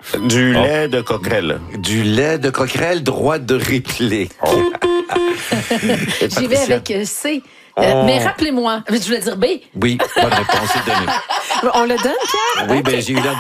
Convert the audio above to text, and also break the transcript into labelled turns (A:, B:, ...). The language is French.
A: Du lait de coquerelle.
B: Du lait de coquerelle, droit de réplique.
C: J'y vais avec C. Mais rappelez-moi, je voulais dire B.
B: Oui, bonne réponse est donnée.
D: On le donne, Pierre?
B: Oui, ben j'ai eu l'air